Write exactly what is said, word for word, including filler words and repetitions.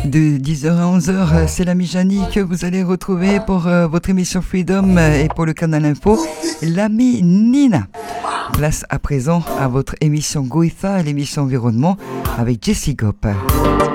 De dix heures à onze heures, c'est l'ami Jani que vous allez retrouver pour euh, votre émission Freedom et pour le canal Info, l'ami Nina. Place à présent à votre émission Goïtha, l'émission Environnement avec Jessie Gop.